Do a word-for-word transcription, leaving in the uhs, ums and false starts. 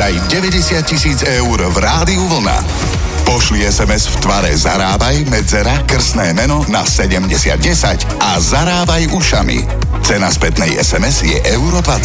Vyhraj deväťdesiat tisíc eur v Rádiu Vlna. Pošli es em es v tvare Zarábaj, medzera, krstné meno na sedemdesiat desať a zarábaj ušami. Cena spätnej es em es je euro dvadsať.